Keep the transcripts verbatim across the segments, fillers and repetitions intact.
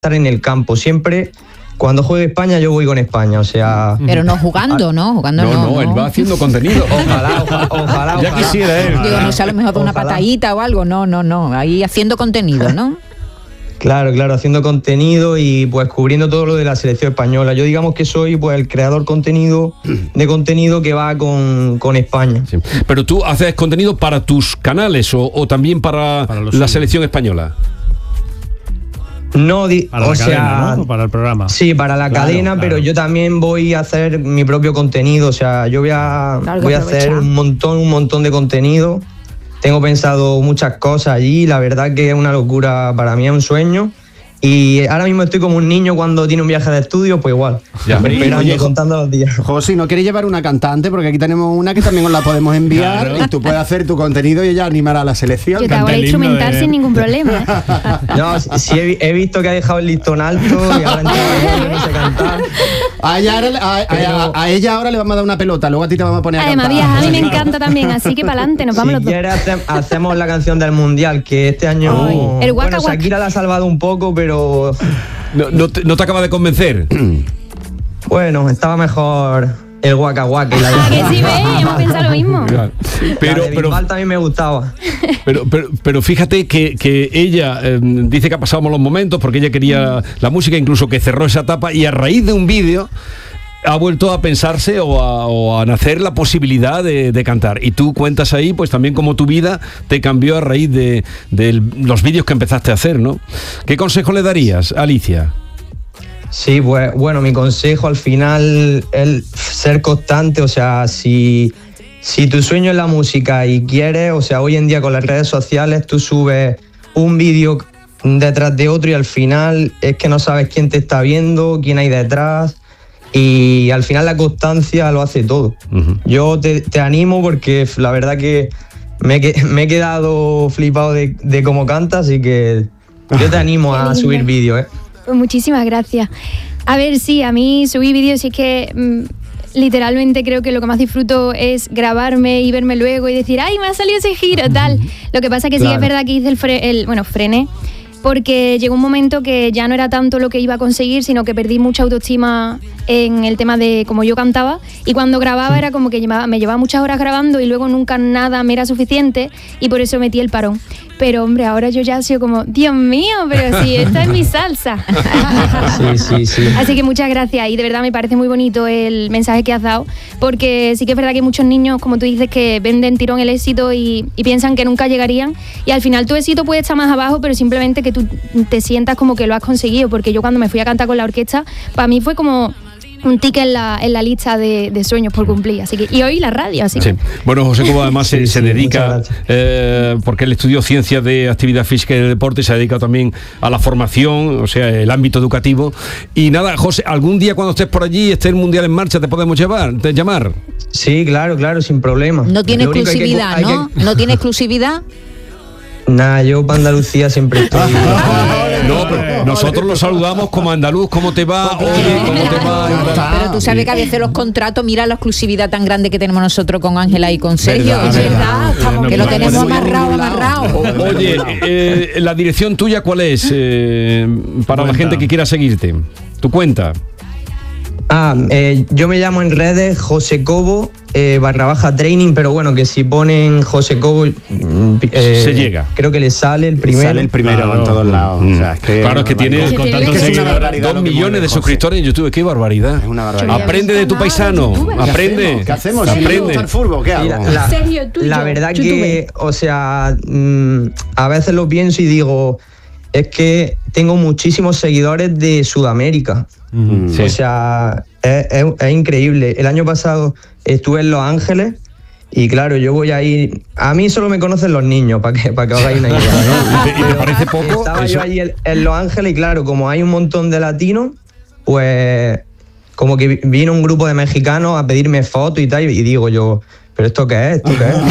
estar en el campo. Siempre, cuando juegue España, yo voy con España, o sea... Pero no jugando, ¿no? Jugando no, no, no, no. él va haciendo contenido. Ojalá, ojalá, ojalá. Ya ojalá. quisiera él. Digo, no sé, a lo mejor por una Ojalá. patadita o algo. No, no, no. Ahí haciendo contenido, ¿no? Claro, claro, haciendo contenido y pues cubriendo todo lo de la selección española. Yo digamos que soy pues el creador contenido de contenido que va con, con España. Sí. Pero tú haces contenido para tus canales o, o también para, Para los la suyos. selección española. No, di- Para o la sea, cadena, ¿no? O para el programa. sí, para la Claro, cadena, claro. pero yo también voy a hacer mi propio contenido. O sea, yo voy a, Claro que voy a hacer aprovechar. un montón, un montón de contenido. Tengo pensado muchas cosas allí. La verdad que es una locura para mí, es un sueño. Y ahora mismo estoy como un niño cuando tiene un viaje de estudio, pues igual. Ya. Esperando, Oye, contando los días. José, ¿no quieres llevar una cantante? Porque aquí tenemos una que también os la podemos enviar Claro. y tú puedes hacer tu contenido y ella animará a la selección. Yo te hago Canta el el himno instrumental de- sin ningún problema, ¿eh? No, sí he, he visto que ha dejado el listón alto y ahora entiendo que no sé cantar. A ella, ahora- a, a- a- a ella ahora le vamos a dar una pelota, luego a ti te vamos a poner a Además, cantar. Viaja, a mí me encanta también, así que para adelante, nos vamos Si los dos. quieres hace- hacemos la canción del mundial, que este año Ay, el Waka bueno, Waka. Shakira la ha salvado un poco, pero No, no, te, no te acaba de convencer. bueno, estaba mejor el Waka Waka y la Ah, que sí, ve, hemos pensado lo mismo. Claro. pero, Pero, de pero, Bisbal también me gustaba. pero, pero, pero fíjate que, que ella eh, dice que ha pasado malos momentos porque ella quería la música, incluso que cerró esa etapa y a raíz de un vídeo ha vuelto a pensarse o a, o a nacer la posibilidad de, de cantar. Y tú cuentas ahí pues también cómo tu vida te cambió a raíz de, de los vídeos que empezaste a hacer, ¿no? ¿Qué consejo le darías a Alicia? Sí, pues bueno, mi consejo al final es ser constante, o sea, si, si tu sueño es la música y quieres, o sea, hoy en día con las redes sociales tú subes un vídeo detrás de otro y al final es que no sabes quién te está viendo, quién hay detrás y al final la constancia lo hace todo. Uh-huh. Yo te, te animo porque la verdad que me, he que- me he quedado flipado de, de cómo cantas, así que yo te animo Qué a lindo. subir vídeos, ¿eh? Pues muchísimas gracias. A ver, sí, a mí subí vídeos y es que mm, literalmente creo que lo que más disfruto es grabarme y verme luego y decir, ay, me ha salido ese giro, tal. Lo que pasa que sí Claro. es verdad que hice el, fre- el bueno, frené, porque llegó un momento que ya no era tanto lo que iba a conseguir, sino que perdí mucha autoestima en el tema de cómo yo cantaba y cuando grababa era como que llevaba, me llevaba muchas horas grabando y luego nunca nada me era suficiente y por eso metí el parón. Pero hombre, ahora yo ya he sido como, Dios mío, pero si esta es mi salsa. Sí, sí, sí. Así que muchas gracias y de verdad me parece muy bonito el mensaje que has dado porque sí que es verdad que hay muchos niños, como tú dices, que venden tirón el éxito y, y piensan que nunca llegarían y al final tu éxito puede estar más abajo, pero simplemente que tú te sientas como que lo has conseguido, porque yo cuando me fui a cantar con la orquesta, para mí fue como un ticket en la, en la lista de, de sueños por cumplir, así que y hoy la radio, así Sí. que Bueno, José Cobo además se, Sí, se sí, dedica, muchas gracias. eh, porque él estudió ciencias de actividad física y de deporte, se ha dedicado también a la formación, o sea, el ámbito educativo. Y nada, José, algún día cuando estés por allí, esté el Mundial en marcha, te podemos llevar, te llamar. Sí, claro, claro, sin problema. No tiene Lo único hay que- exclusividad, hay que- ¿no? No tiene exclusividad. Nada, yo para Andalucía siempre estoy. No, pero nosotros lo saludamos como andaluz, ¿cómo te va? Oye, ¿cómo te va? Pero tú sabes que a veces los contratos, mira la exclusividad tan grande que tenemos nosotros con Ángela y con Sergio, Verdad, es verdad. verdad, estamos- que lo Verdad. tenemos Muy amarrado, acumulado. amarrado. Oye, eh, la dirección tuya, ¿cuál es? Eh, para la Cuenta. gente que quiera seguirte. Tu cuenta. Ah, eh, yo me llamo en redes José Cobo eh, barra baja training, pero bueno, que si ponen José Cobo mm, eh, Se llega. Creo que le sale el primero. Sale el primero Claro. en todos lados. Mm. O sea, es que Claro, es que tiene Que con tiene tantos que es una seguidores. barbaridad Dos lo que millones mueve de José. suscriptores en YouTube, qué barbaridad. Es una barbaridad. Aprende de tu paisano, ¿Qué aprende. ¿Qué hacemos? Si no me Aprende. gusta el fútbol, ¿qué Sí, hago? la, la- Sergio, tú y la yo, verdad youtuber. que, o sea, mm, a veces lo pienso y digo, es que tengo muchísimos seguidores de Sudamérica. Mm, sí. O sea, es, es- es increíble. El año pasado estuve en Los Ángeles y claro, yo voy a ir... A mí solo me conocen los niños, para que, para que os hagáis una idea. ¿no? ¿Y te- y te parece poco? Estaba Eso- yo allí en, en Los Ángeles y claro, como hay un montón de latinos, pues como que vi- vino un grupo de mexicanos a pedirme fotos y tal y digo yo, ¿pero esto qué es? ¿Esto qué es?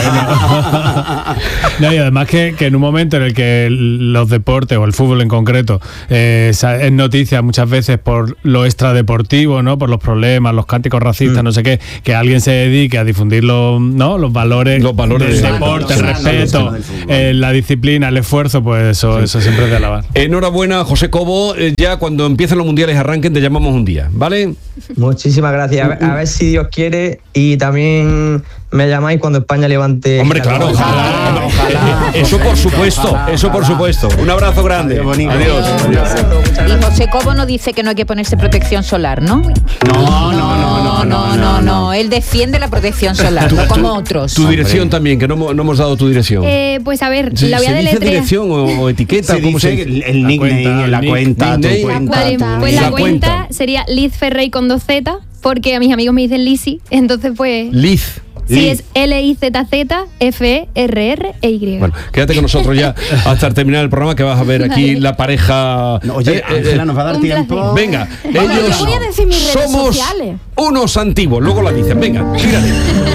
No, y además que, que en un momento en el que los deportes, o el fútbol en concreto, eh, es noticia muchas veces por lo extradeportivo, ¿no? Por los problemas, los cánticos racistas, mm. no sé qué, que alguien se dedique a difundir los, ¿no? los valores, los valores del deporte, el respeto, eh, la disciplina, el esfuerzo, pues eso, sí. eso siempre es de alabar. Enhorabuena, José Cobo. Eh, ya cuando empiecen los mundiales arranquen, te llamamos un día, ¿vale? Muchísimas gracias. A ver, a ver si Dios quiere, y también me llamáis cuando España levante. Hombre, claro, ojalá, ojalá, ojalá. Eso por supuesto, ojalá, eso por supuesto. Un abrazo grande. Adiós. Adiós. Adiós. Y José Cobo no dice que no hay que ponerse protección solar, ¿no? No, no, no, no, no, no, no. Él defiende la protección solar, no como otros. Tu dirección también, que no, no hemos dado tu dirección. Eh, pues a ver, ¿Se, la voy a ¿se dice deletrear. dirección o, o etiqueta? Se ¿Cómo dice se dice? el nickname, la cuenta, tu cuenta. Vale, pues la, la cuenta, cuenta sería Liz Ferrey con dos Z, porque a mis amigos me dicen Lizzy, entonces pues... Liz. Sí, Liz. Es L I Z Z F E R R E Y. Bueno, quédate con nosotros ya hasta terminar el programa, que vas a ver aquí vale. la pareja. No, oye, Ángela, eh, nos va a dar tiempo. Venga, bueno, ellos yo voy a decir mis redes somos sociales. Unos antiguos, luego la dicen. Venga, tírate.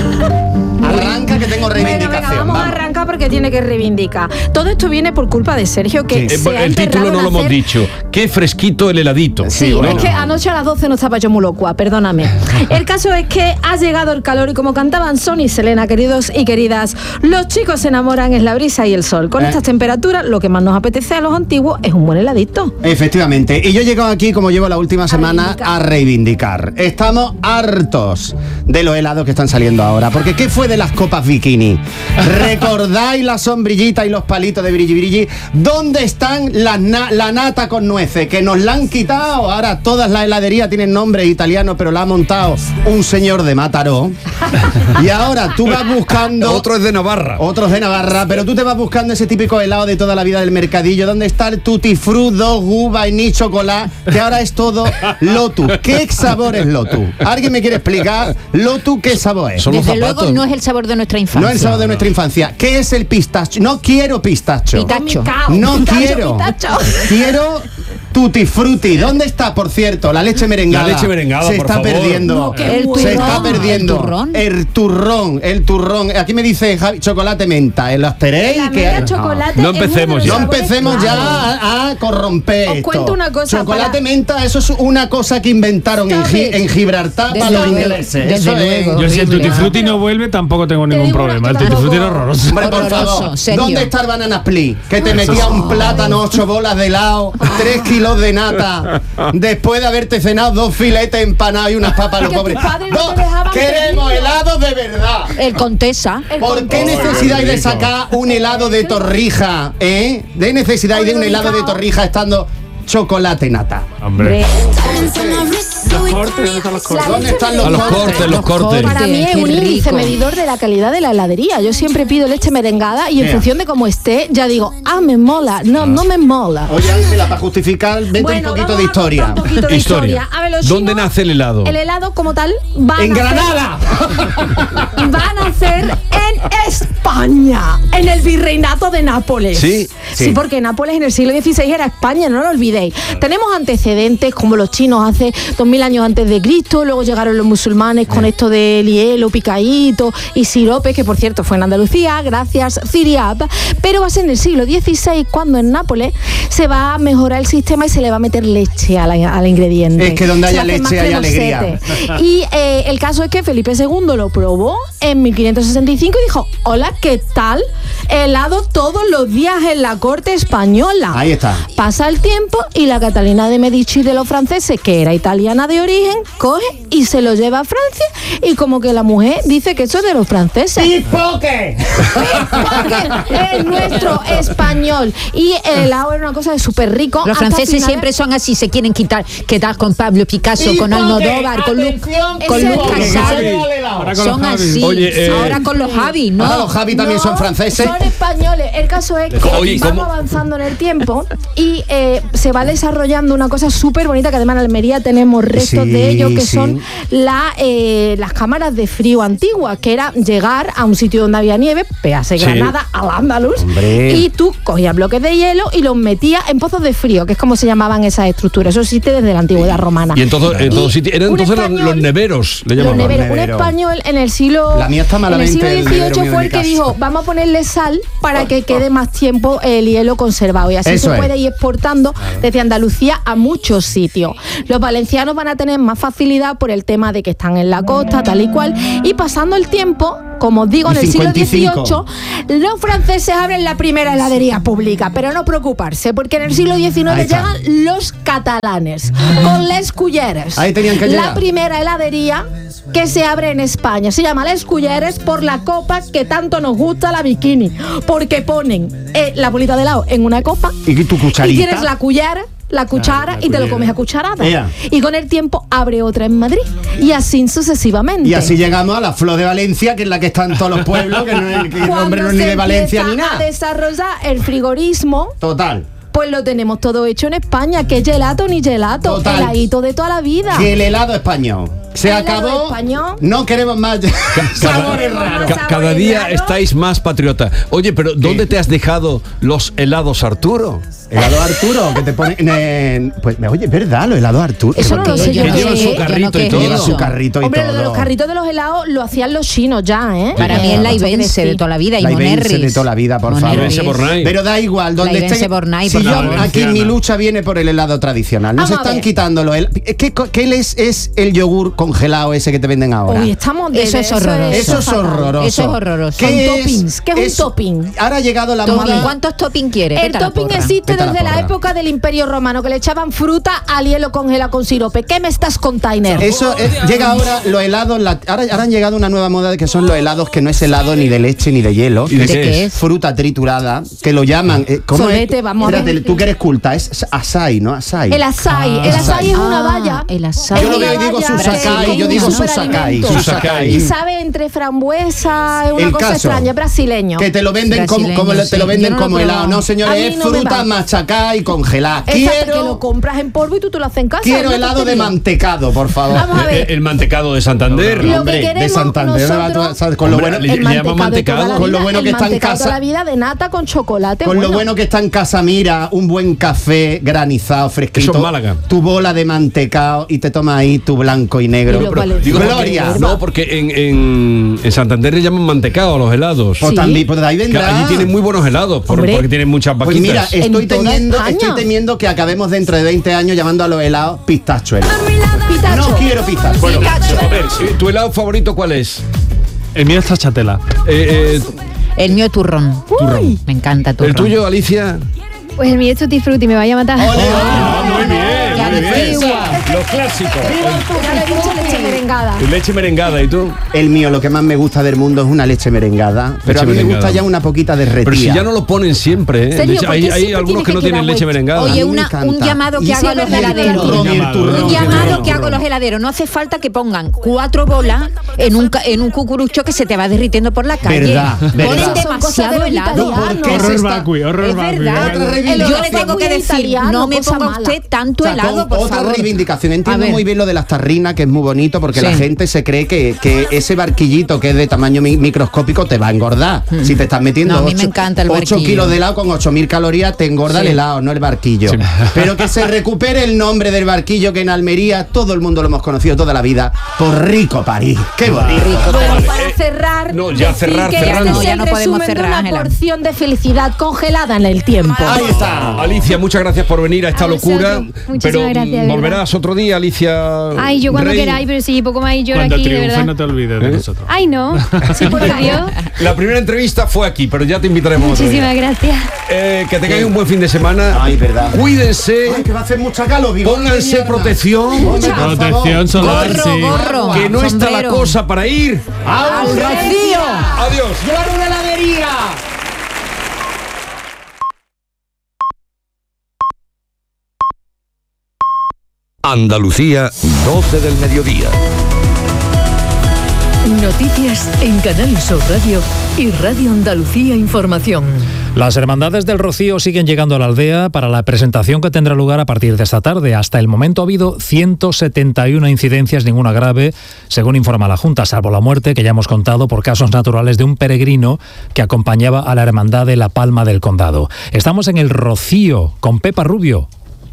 Arranca, que tengo reivindicación. Venga, venga, vamos, vamos a arrancar porque tiene que reivindicar. Todo esto viene por culpa de Sergio, que sí. se ha El título no lo hemos dicho. Qué fresquito el heladito. Sí, sí bueno. Es que anoche a las doce no estaba yo muy locua, perdóname. El caso es que ha llegado el calor y como cantaban Sonny y Selena, queridos y queridas, los chicos se enamoran, es la brisa y el sol. Con eh. estas temperaturas, lo que más nos apetece a los antiguos es un buen heladito. Efectivamente. Y yo he llegado aquí, como llevo la última semana, a reivindicar. a reivindicar. Estamos hartos de los helados que están saliendo ahora. Porque ¿qué fue de las copas bikini? ¿Recordáis la sombrillita y los palitos de brilli brilli? ¿Dónde están las na la nata con nueces? Que nos la han quitado. Ahora todas las heladerías tienen nombre italiano, pero la ha montado un señor de Mataró. Y ahora tú vas buscando... Otro es de Navarra. Otro es de Navarra, pero tú te vas buscando ese típico helado de toda la vida del mercadillo. ¿Dónde está el tutti frutti, dogu, vainilla, chocolate? Que ahora es todo Lotus. ¿Qué sabor es Lotus? ¿Alguien me quiere explicar Lotus qué sabor es? Desde luego no es el sabor de nuestra infancia. No es el sabor de nuestra infancia. ¿Qué es el pistacho? No quiero pistacho. Pitacho. No pitacho, quiero. Pitacho. Quiero tutti frutti. ¿Dónde está, por cierto, la leche merengada? La leche merengada, se por está favor. perdiendo. No, el turrón, se está perdiendo. El turrón. El turrón, el turrón. Aquí me dice Javi, chocolate menta. ¿Los tenéis? La que menta chocolate no empecemos No empecemos ya a, a corromper Os esto. cuento una cosa. Chocolate para... menta, eso es una cosa que inventaron en, Gi en Gibraltar para los ingleses. Desde Eso luego. es. Yo si el Tutti Frutti no vuelve, tampoco tengo ningún digo problema. El una- Tutti Frutti era tampoco- horroroso. Hombre, por Horroroso, favor, serio. ¿dónde está el banana split? Que te metía un plátano, ocho bolas de helado, tres kilos de nata, después de haberte cenado dos filetes empanados y unas papas, los Que pobres. tus padres no No, te dejaban queremos pedirlo. helado de verdad. El Contesa. El ¿Por qué Contesa. necesidad hay de sacar un helado de torrija? ¿Eh? ¿De necesidad hay de un helado de torrija estando chocolate nata? Hombre. ¿Dónde están los A los cortes? cortes, los cortes. Para mí es Qué un índice rico. medidor de la calidad de la heladería. Yo siempre pido leche merengada y en Mira. función de cómo esté, ya digo, ah, me mola. No, no me mola. Oye, Ángela, para justificar, vete Bueno, un poquito vamos de a historia. contar un poquito de Historia. historia. A ver, los ¿Dónde chinos, nace el helado? El helado como tal va a ¡En nacer- Granada! va a nacer en España, en el virreinato de Nápoles. Sí, sí, sí. porque Nápoles en el siglo dieciséis era España, no lo olvidéis. Tenemos antecedentes como los chinos hace dos mil años antes de Cristo, luego llegaron los musulmanes con esto del hielo picadito y sirope, que por cierto fue en Andalucía, gracias Ciriab, pero va a ser en el siglo dieciséis cuando en Nápoles se va a mejorar el sistema y se le va a meter leche a la- al ingrediente. Es que donde Se haya hace más leche hay alegría. cremosete. Y eh, el caso es que Felipe segundo lo probó en mil quinientos sesenta y cinco y dijo, hola, ¿qué tal? Helado todos los días en la corte española. Ahí está. Pasa el tiempo y la Catalina de Medici de los franceses, que era italiana de origen, coge y se lo lleva a Francia y como que la mujer dice que eso es de los franceses. ¡Pipoque! Porque es nuestro español. Y el helado era una cosa de súper rico. Los hasta franceses finales- siempre son así, se quieren quitar, quedar con Pablo Picasso, con Almodóvar, con, Lu Atención, con ese Luc es Casal. Ahora con Son los Javi. así. Oye, eh, ahora con los Javi, ¿no? Ahora los Javi también No, son franceses. Son españoles. El caso es que Oye, vamos ¿cómo? avanzando en el tiempo y eh, se va desarrollando una cosa súper bonita que además en Almería tenemos restos Sí, de ello, que sí. son la, eh, las cámaras de frío antiguas, que era llegar a un sitio donde había nieve, péase Sí. Granada, al Andaluz, Hombre. y tú cogías bloques de hielo y los metías en pozos de frío, que es como se llamaban esas estructuras. Eso existe desde la antigüedad romana. Y entonces, en todos Y sitios, eran un entonces los, español- los neveros, le Los llamaban. neveros. Un Nevero. español en el siglo La mía está malamente, en el el siglo nevero dieciocho mío fue de el que mi dijo, casa. vamos a ponerle sal para que quede más tiempo el hielo conservado, y así Eso se es. puede ir exportando desde Andalucía a muchos sitios. Los valencianos van a tener más facilidad por el tema de que están en la costa, tal y cual, y pasando el tiempo, como os digo, Y en el siglo cincuenta y cinco. dieciocho, los franceses abren la primera heladería pública, pero no preocuparse, porque en el siglo diecinueve Ahí está. llegan los catalanes, con Les Culleres. Ahí tenían que La llegar. primera heladería que se abre en España. Se llama Les Culleres por la copa que tanto nos gusta, la bikini. Porque ponen eh, la bolita de helado en una copa Y tu cucharita. y tienes la cullera, la cuchara la y te lo cullera. comes a cucharada. Ea. Y con el tiempo abre otra en Madrid. Y así sucesivamente. Y así llegamos a la Flor de Valencia, que es la que está en todos los pueblos, que, no es, que el Cuando nombre no es se ni de Valencia ni empieza nada. a desarrollar el frigorismo, Total. pues lo tenemos todo hecho en España, que gelato ni gelato, Total. heladito de toda la vida. Que el helado español se El helado acabó. español. No queremos más sabores Cada- raros. Ca- cada día raro. estáis más patriota. Oye, pero ¿dónde te has dejado los helados Arturo? Helado Arturo, que te pone. en- pues, oye, es verdad, los helados Arturo. Eso no lo sé yo Que qué llevan es. su Yo no carrito qué y es todo. Lleva eso. su carrito y Hombre, todo. lo de los carritos de los helados lo hacían los chinos ya, ¿eh? Para mí es la Eh, eso quiere Ibense de decir. toda la vida y La Ibense Monerris. de toda la vida, por favor. Monerris. Ibense Bornay. Pero da igual, donde Ibense esté. Bornay, Si por yo, favor. aquí mi lucha viene por el helado tradicional. Nos Vamos a están ver. quitando los helados. ¿Qué, qué les es el yogur congelado ese que te venden ahora? Uy, estamos de Eso es horroroso. Eso es fatal. horroroso. Eso es horroroso. Con ¿Qué toppings. ¿Qué es un topping? Ahora ha llegado la Topping. moda. ¿Cuántos topping quieres? El Vete a la topping porra. existe Vete a la desde la, porra. época del Imperio Romano, que le echaban fruta al hielo congelado con sirope. ¿Qué me estás container? Eso es- llega ahora los helados. la- ahora, ahora han llegado una nueva moda de que son los helados que no es helado ni de leche ni de hielo. ¿Y de que qué qué es? es? Fruta triturada, que lo llaman. eh, ¿cómo es? Solete, vamos a ver. Espérate, tú que eres culta, es asai, ¿no? Asai. El açaí. el açaí es una Ah, valla. el açaí. Yo lo Es veo y una digo valla susakai, yo digo brasileña, susakai. superalimento. Susakai. Y sabe entre frambuesa, es una El cosa caso, extraña, es brasileño. Que te lo venden como, Brasileño, como le- te lo sí. venden Yo no lo como he helado. probado. No, señores, A mí es no me fruta va. machacada y congelada. Exacto, que Quiero, lo compras en polvo y tú te lo haces en casa. quiero es una helado de tontería. mantecado, por favor. Vamos a ver. El, el mantecado de Santander. Lo que Hombre, de queremos Santander, nosotros- ¿sabes? Con lo Hombre, bueno, le- El le llaman mantecado de toda mantecado. la Con lo vida, bueno el que está en mantecado casa. toda la vida de nata con chocolate. Con lo bueno que está en Casamira, un buen café granizado, fresquito. Eso en Málaga. Tu bola de mantecado y te tomas ahí tu blanco y negro. Y lo Pero- vale- Digo, porque- Gloria. no, porque en, en, en Santander le llaman mantecado a los helados. Pues Sí. también, pues de ahí Que vendrá. allí tienen muy buenos helados, por- Hombre. porque tienen muchas Pues vaquitas. mira, estoy En toda temiendo, España. estoy temiendo que acabemos dentro de veinte años llamando a los helados pistachuelos. Pitacho. No quiero pistachuelos. Bueno, a ver, ¿y ¿tu helado favorito cuál es? El mío es stracciatella. Eh, eh, El mío es turrón. turrón. Me encanta turrón. ¿El tuyo, Alicia? Pues el mío es Tutti Frutti, me vaya a matar. Ah, muy bien, qué muy bien. antigua. Los clásicos. Ya le he dicho leche merengada. El leche merengada, ¿y tú? El mío, lo que más me gusta del mundo es una leche merengada. Pero Leche a mí me merengada. gusta ya una poquita derretida. Pero si ya no lo ponen siempre, ¿eh? ¿Serio? Leche- ¿Por hay qué hay siempre algunos tiene que no que tienen quedar leche vuelto? merengada. Oye, A mí me una- encanta. un llamado que Y hago a sí, los el heladeros. turrón, el llamado, turrón. ¿no? Un Sí, llamado turrón, que hago a turrón. los heladeros. No hace falta que pongan cuatro bolas en un, ca- en un cucurucho que se te va derritiendo por la calle. Verdad, Ponen verdad. Son cosas de demasiado los helado. italianos. ¿Por qué Horror esta- vacui, horror Es vacui. verdad. Otra Yo le reivindicación. tengo que decir, Italiano, no me cosa ponga mala. usted tanto O sea, helado, con por otra favor. reivindicación. Entiendo A ver. muy bien lo de las tarrinas, que es muy bonito, porque Sí. la gente se cree que, que ese barquillito que es de tamaño mi- microscópico te va a engordar. Si te estás metiendo No, a mí me ocho- encanta el ocho barquillo. kilos de helado con ocho mil calorías, te engorda Sí. el helado, no el barquillo. Pero que se recupere el nombre del barquillo, que en Almería todo el mundo lo hemos conocido toda la vida, por Rico París. ¡Qué bonito! Bueno, para cerrar, No, ya decir cerrar, que cerrando. este es Ya el no podemos resumen cerrar, de una Ángela. porción de felicidad congelada en el tiempo. Ahí está. Alicia, muchas gracias por venir a esta A locura. vosotros. Muchísimas Pero gracias, de mm, verdad. volverás otro día, Alicia. Ay, yo cuando Rey. queráis, pero sí, poco más y lloro Cuando aquí, de triunfe verdad. no te olvides de ¿Eh? nosotros. Ay, no. Sí, por Dios. La primera entrevista fue aquí, pero ya te invitaremos otro día. Muchísimas gracias. Eh, que tengáis un buen fin de semana. Ay, verdad. Cuídense. Ay, que va a hacer mucha calor, bigote de Pónganse mierda. protección. Hombre, por favor. Protección solar, Gorro, sí. gorro. Que no está la sombrero. cosa para ir. ¡Al rocío! Adiós. ¡Llevar una heladería! Andalucía, doce del mediodía. Noticias en Canal Sur Radio y Radio Andalucía Información. Las hermandades del Rocío siguen llegando a la aldea para la presentación que tendrá lugar a partir de esta tarde. Hasta el momento ha habido ciento setenta y una incidencias, ninguna grave, según informa la Junta, salvo la muerte que ya hemos contado por casos naturales de un peregrino que acompañaba a la hermandad de La Palma del Condado. Estamos en el Rocío con Pepa Rubio.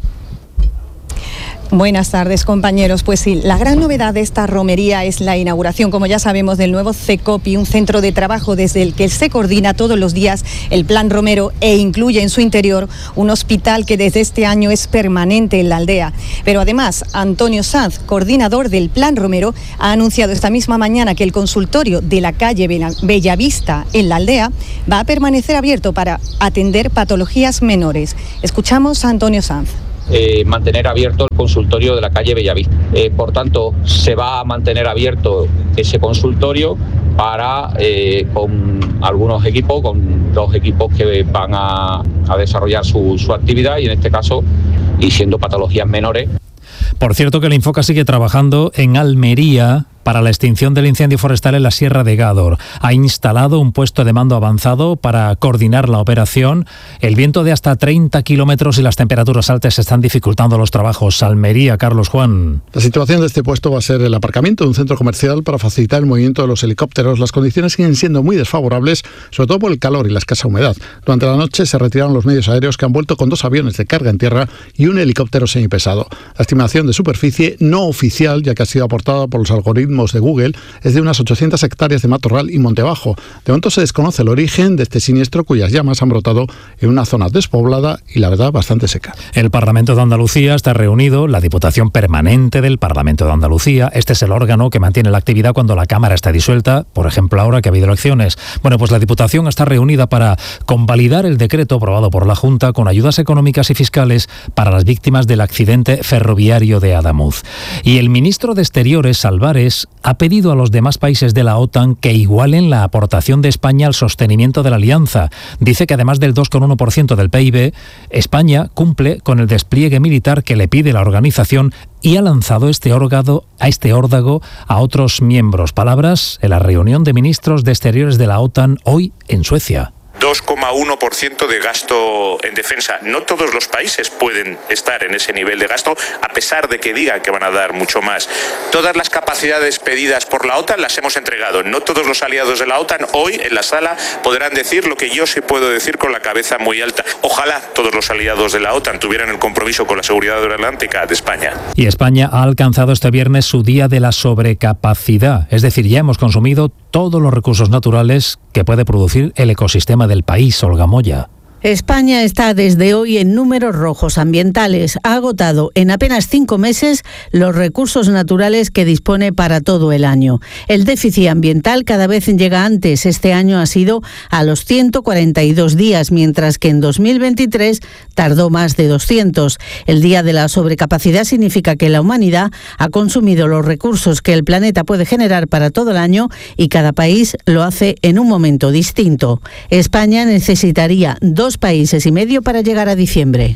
Buenas tardes, compañeros. Pues sí, la gran novedad de esta romería es la inauguración, como ya sabemos, del nuevo CECOPI, un centro de trabajo desde el que se coordina todos los días el Plan Romero e incluye en su interior un hospital que desde este año es permanente en la aldea. Pero además, Antonio Sanz, coordinador del Plan Romero, ha anunciado esta misma mañana que el consultorio de la calle Bellavista en la aldea va a permanecer abierto para atender patologías menores. Escuchamos a Antonio Sanz. Eh, mantener abierto el consultorio de la calle Bellavista. Eh, por tanto, se va a mantener abierto ese consultorio para, eh, con algunos equipos, con dos equipos que van a, a desarrollar su, su actividad y en este caso, y siendo patologías menores. Por cierto que el Infoca sigue trabajando en Almería para la extinción del incendio forestal en la Sierra de Gádor. Ha instalado un puesto de mando avanzado para coordinar la operación. El viento de hasta treinta kilómetros y las temperaturas altas están dificultando los trabajos. Almería, Carlos Juan. La situación de este puesto va a ser el aparcamiento de un centro comercial para facilitar el movimiento de los helicópteros. Las condiciones siguen siendo muy desfavorables, sobre todo por el calor y la escasa humedad. Durante la noche se retiraron los medios aéreos que han vuelto con dos aviones de carga en tierra y un helicóptero semipesado. La estimación de superficie no oficial, ya que ha sido aportada por los algoritmos de Google, es de unas ochocientas hectáreas de matorral y monte bajo. De momento se desconoce el origen de este siniestro, cuyas llamas han brotado en una zona despoblada y la verdad bastante seca. El Parlamento de Andalucía está reunido, la Diputación Permanente del Parlamento de Andalucía. Este es el órgano que mantiene la actividad cuando la Cámara está disuelta, por ejemplo ahora que ha habido elecciones. Bueno, pues la Diputación está reunida para convalidar el decreto aprobado por la Junta con ayudas económicas y fiscales para las víctimas del accidente ferroviario de Adamuz. Y el ministro de Exteriores, Álvarez, ha pedido a los demás países de la OTAN que igualen la aportación de España al sostenimiento de la alianza. Dice que además del dos coma uno por ciento del P I B, España cumple con el despliegue militar que le pide la organización y ha lanzado este órdago, a este órdago a otros miembros. Palabras en la reunión de ministros de Exteriores de la OTAN hoy en Suecia. dos coma uno por ciento de gasto en defensa. No todos los países pueden estar en ese nivel de gasto, a pesar de que digan que van a dar mucho más. Todas las capacidades pedidas por la OTAN las hemos entregado. No todos los aliados de la OTAN hoy en la sala podrán decir lo que yo sí puedo decir con la cabeza muy alta. Ojalá todos los aliados de la OTAN tuvieran el compromiso con la seguridad aeronáutica de España. Y España ha alcanzado este viernes su día de la sobrecapacidad. Es decir, ya hemos consumido todos los recursos naturales que puede producir el ecosistema del país. Olga Moya. España está desde hoy en números rojos ambientales. Ha agotado en apenas cinco meses los recursos naturales que dispone para todo el año. El déficit ambiental cada vez llega antes. Este año ha sido a los ciento cuarenta y dos días, mientras que en dos mil veintitrés tardó más de doscientos. El día de la sobrecapacidad significa que la humanidad ha consumido los recursos que el planeta puede generar para todo el año y cada país lo hace en un momento distinto. España necesitaría dos países y medio para llegar a diciembre.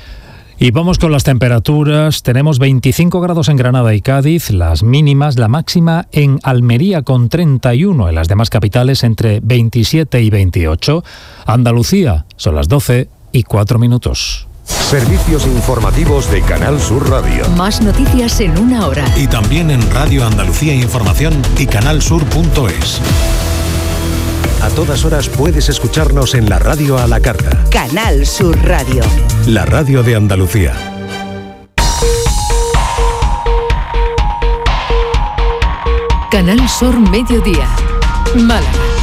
Y vamos con las temperaturas. Tenemos veinticinco grados en Granada y Cádiz, las mínimas, la máxima en Almería con treinta y uno, en las demás capitales entre veintisiete y veintiocho. Andalucía, son las doce y cuatro minutos. Servicios informativos de Canal Sur Radio. Más noticias en una hora. Y también en Radio Andalucía Información y canalsur punto es. A todas horas puedes escucharnos en la radio a la carta. Canal Sur Radio. La radio de Andalucía. Canal Sur Mediodía. Málaga.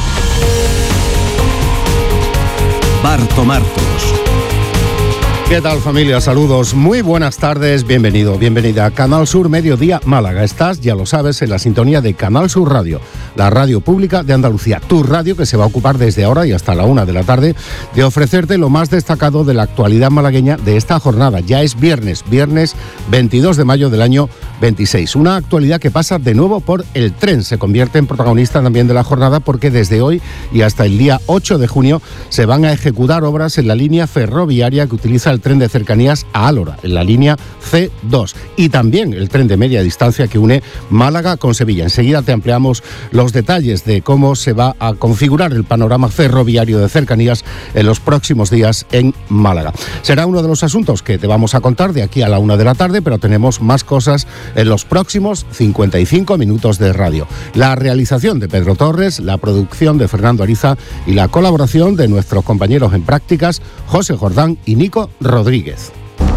Barto Martos. ¿Qué tal, familia? Saludos, muy buenas tardes, bienvenido, bienvenida a Canal Sur Mediodía Málaga. Estás, ya lo sabes, en la sintonía de Canal Sur Radio, la radio pública de Andalucía, tu radio que se va a ocupar desde ahora y hasta la una de la tarde de ofrecerte lo más destacado de la actualidad malagueña de esta jornada. Ya es viernes, viernes veintidós de mayo del año veintiséis. Una actualidad que pasa de nuevo por el tren. Se convierte en protagonista también de la jornada porque desde hoy y hasta el día ocho de junio se van a ejecutar obras en la línea ferroviaria que utiliza el tren de cercanías a Álora, en la línea ce dos, y también el tren de media distancia que une Málaga con Sevilla. Enseguida te ampliamos los detalles de cómo se va a configurar el panorama ferroviario de cercanías en los próximos días en Málaga. Será uno de los asuntos que te vamos a contar de aquí a la una de la tarde, pero tenemos más cosas en los próximos cincuenta y cinco minutos de radio. La realización de Pedro Torres, la producción de Fernando Ariza y la colaboración de nuestros compañeros en prácticas, José Jordán y Nico Rodríguez.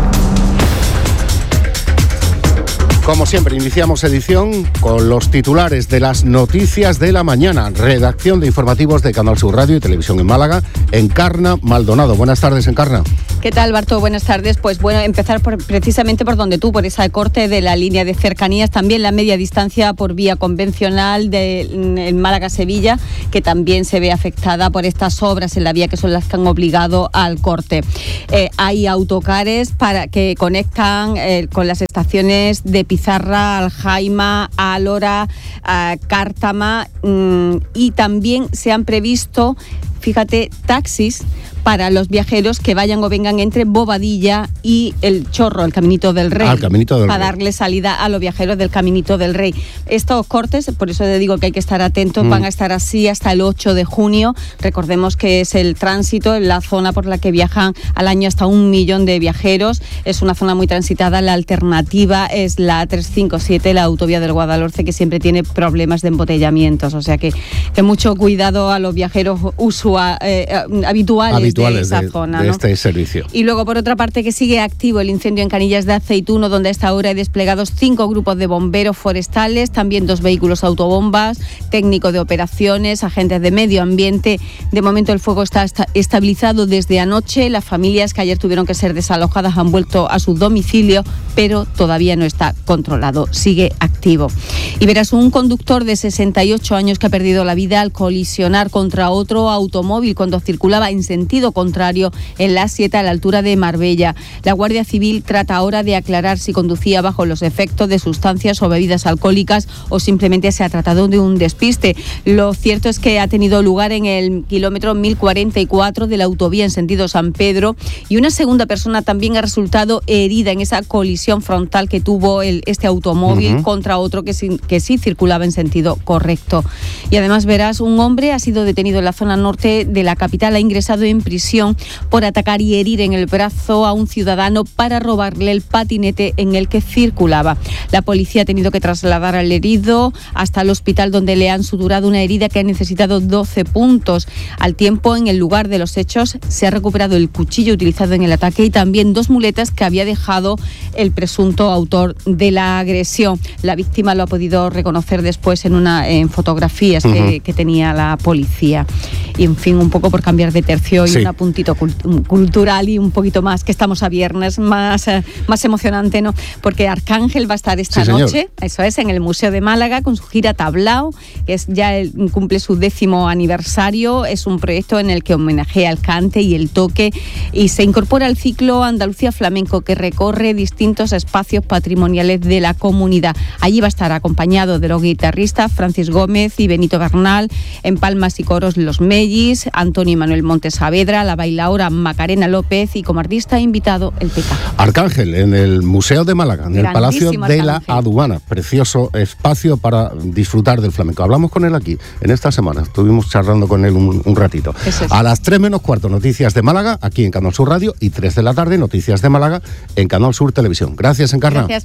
Como siempre, iniciamos edición con los titulares de las noticias de la mañana. Redacción de informativos de Canal Sur Radio y Televisión en Málaga. Encarna Maldonado. Buenas tardes, Encarna. ¿Qué tal, Barto? Buenas tardes. Pues bueno, empezar por, precisamente por donde tú, por ese corte de la línea de cercanías, también la media distancia por vía convencional de en Málaga-Sevilla, que también se ve afectada por estas obras en la vía que son las que han obligado al corte. Eh, hay autocares para que conectan eh, con las estaciones de Pizarra, Aljaima, Álora, eh, Cártama mmm, y también se han previsto, fíjate, taxis para los viajeros que vayan o vengan entre Bobadilla y el Chorro, el Caminito del Rey, ah, el Caminito del para Rey. darle salida a los viajeros del Caminito del Rey. Estos cortes, por eso te digo que hay que estar atentos, mm. van a estar así hasta el ocho de junio. Recordemos que es el tránsito en la zona por la que viajan al año hasta un millón de viajeros. Es una zona muy transitada. La alternativa es la trescientos cincuenta y siete, la autovía del Guadalhorce, que siempre tiene problemas de embotellamientos. O sea que, que mucho cuidado a los viajeros usua, eh, habituales, habituales de esa de, zona. de ¿no? este servicio. Y luego, por otra parte, que sigue activo el incendio en Canillas de Aceituno, donde a esta hora hay desplegados cinco grupos de bomberos forestales, también dos vehículos autobombas, técnico de operaciones, agentes de medio ambiente. De momento el fuego está estabilizado desde anoche. Las familias que ayer tuvieron que ser desalojadas han vuelto a sus domicilios, pero todavía no está controlado, sigue activo. Y verás, un conductor de sesenta y ocho años que ha perdido la vida al colisionar contra otro automóvil cuando circulaba en sentido contrario en la A siete a la altura de Marbella. La Guardia Civil trata ahora de aclarar si conducía bajo los efectos de sustancias o bebidas alcohólicas o simplemente se ha tratado de un despiste. Lo cierto es que ha tenido lugar en el kilómetro mil cuarenta y cuatro de la autovía en sentido San Pedro, y una segunda persona también ha resultado herida en esa colisión frontal que tuvo el, este automóvil uh-huh. contra otro que sí, que sí circulaba en sentido correcto. Y además verás, un hombre ha sido detenido en la zona norte de la capital, ha ingresado en prisión por atacar y herir en el brazo a un ciudadano para robarle el patinete en el que circulaba. La policía ha tenido que trasladar al herido hasta el hospital, donde le han suturado una herida que ha necesitado doce puntos. Al tiempo, en el lugar de los hechos, se ha recuperado el cuchillo utilizado en el ataque y también dos muletas que había dejado el presunto autor de la agresión. La víctima lo ha podido reconocer después en una en fotografías uh-huh. que, que tenía la policía. Y en fin, un poco por cambiar de tercio y sí. un apuntito cult- cultural y un poquito más, que estamos a viernes, más, eh, más emocionante, ¿no? Porque Arcángel va a estar esta sí, noche, eso es, en el Museo de Málaga con su gira Tablao, que es ya el, cumple su décimo aniversario. Es un proyecto en el que homenajea el cante y el toque y se incorpora al ciclo Andalucía Flamenco, que recorre distintos espacios patrimoniales de la comunidad. Allí va a estar acompañado de los guitarristas Francis Gómez y Benito Bernal, en palmas y coros Los Mellis, Antonio y Manuel Montes Saavedra, la bailaora Macarena López y como artista invitado el P K. Arcángel, en el Museo de Málaga, en el Palacio de la Aduana. Precioso espacio para disfrutar del flamenco. Hablamos con él aquí en esta semana, estuvimos charlando con él un, un ratito. Es a las tres menos cuarto, Noticias de Málaga, aquí en Canal Sur Radio, y tres de la tarde, Noticias de Málaga, en Canal Sur Televisión. Gracias, Encarna. Gracias.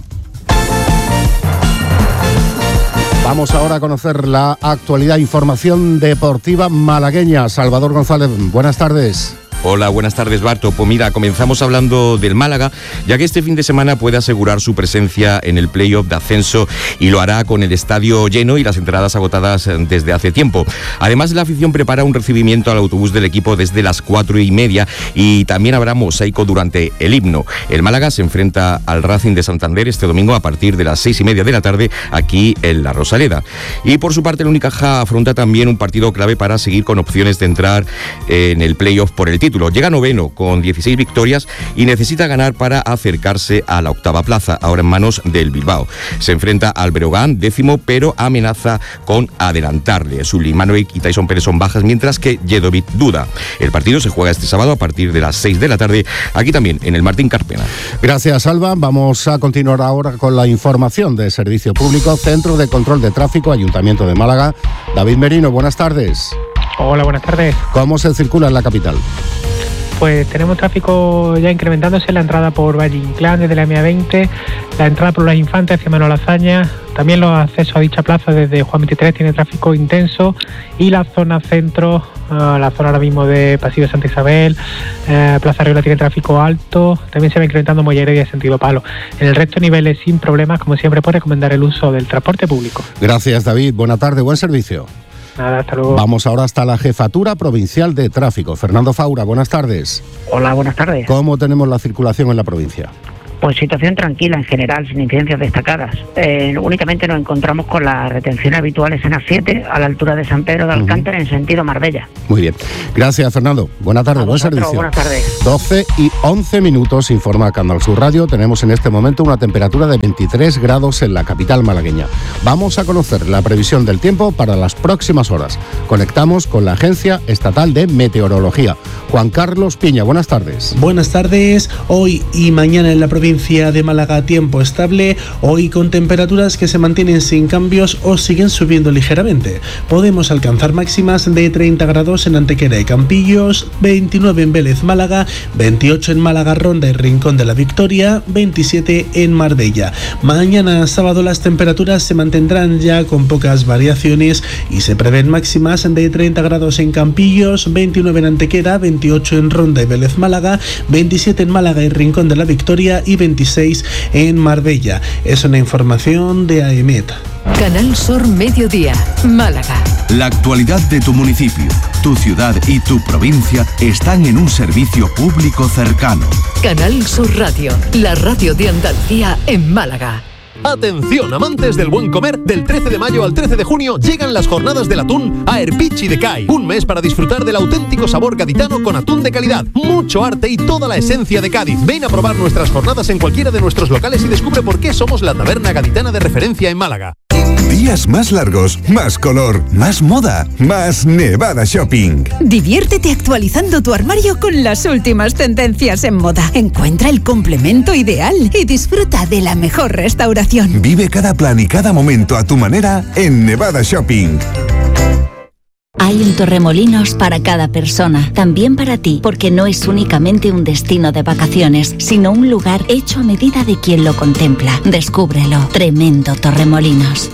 Vamos ahora a conocer la actualidad, información deportiva malagueña. Salvador González, buenas tardes. Hola, buenas tardes, Barto. Pues mira, comenzamos hablando del Málaga, ya que este fin de semana puede asegurar su presencia en el playoff de ascenso y lo hará con el estadio lleno y las entradas agotadas desde hace tiempo. Además, la afición prepara un recibimiento al autobús del equipo desde las cuatro y media y también habrá mosaico durante el himno. El Málaga se enfrenta al Racing de Santander este domingo a partir de las seis y media de la tarde aquí en La Rosaleda. Y por su parte, el Unicaja afronta también un partido clave para seguir con opciones de entrar en el playoff por el título. título. Llega noveno con dieciséis victorias y necesita ganar para acercarse a la octava plaza, ahora en manos del Bilbao. Se enfrenta al Breogán, décimo, pero amenaza con adelantarle. Sulimanovic y Tyson Pérez son bajas, mientras que Jedovic duda. El partido se juega este sábado a partir de las seis de la tarde, aquí también, en el Martín Carpena. Gracias, Alba. Vamos a continuar ahora con la información de Servicio Público, Centro de Control de Tráfico, Ayuntamiento de Málaga. David Merino, buenas tardes. Hola, buenas tardes. ¿Cómo se circula en la capital? Pues tenemos tráfico ya incrementándose, la entrada por Valle Inclán desde la M A veinte, la entrada por Las Infantes hacia Manuel Azaña, también los accesos a dicha plaza desde Juan veintitrés tiene tráfico intenso, y la zona centro, uh, la zona ahora mismo de Pasillo de Santa Isabel, uh, Plaza Arriola tiene tráfico alto, también se va incrementando Molla Heredia sentido Palo. En el resto de niveles sin problemas, como siempre, por recomendar el uso del transporte público. Gracias, David. Buena tarde, buen servicio. Nada, hasta luego. Vamos ahora hasta la Jefatura Provincial de Tráfico. Fernando Faura, buenas tardes. Hola, buenas tardes. ¿Cómo tenemos la circulación en la provincia? Pues situación tranquila en general, sin incidencias destacadas. Eh, únicamente nos encontramos con las retenciones habituales en A siete, a la altura de San Pedro de Alcántara, uh-huh. en sentido Marbella. Muy bien. Gracias, Fernando. Buenas tardes, buen servicio. Buenas tardes. doce y once minutos, informa Canal Sur Radio. Tenemos en este momento una temperatura de veintitrés grados en la capital malagueña. Vamos a conocer la previsión del tiempo para las próximas horas. Conectamos con la Agencia Estatal de Meteorología. Juan Carlos Piña, buenas tardes. Buenas tardes. Hoy y mañana en la provincia de Málaga tiempo estable, hoy con temperaturas que se mantienen sin cambios o siguen subiendo ligeramente. Podemos alcanzar máximas de treinta grados en Antequera y Campillos, veintinueve en Vélez, Málaga, veintiocho en Málaga, Ronda y Rincón de la Victoria, veintisiete en Marbella. Mañana sábado las temperaturas se mantendrán ya con pocas variaciones y se prevén máximas de treinta grados en Campillos, veintinueve en Antequera, veintiocho en Ronda y Vélez, Málaga, veintisiete en Málaga y Rincón de la Victoria y veintiséis en Marbella. Es una información de A E M E T. Canal Sur Mediodía, Málaga. La actualidad de tu municipio, tu ciudad y tu provincia están en un servicio público cercano. Canal Sur Radio, la radio de Andalucía en Málaga. Atención, amantes del buen comer, del trece de mayo al trece de junio llegan las jornadas del atún a Erpichi de Cai. Un mes para disfrutar del auténtico sabor gaditano con atún de calidad, mucho arte y toda la esencia de Cádiz. Ven a probar nuestras jornadas en cualquiera de nuestros locales y descubre por qué somos la taberna gaditana de referencia en Málaga. Días más largos, más color, más moda, más Nevada Shopping. Diviértete actualizando tu armario con las últimas tendencias en moda. Encuentra el complemento ideal y disfruta de la mejor restauración. Vive cada plan y cada momento a tu manera en Nevada Shopping. Hay en Torremolinos para cada persona, también para ti, porque no es únicamente un destino de vacaciones, sino un lugar hecho a medida de quien lo contempla. Descúbrelo. Tremendo Torremolinos.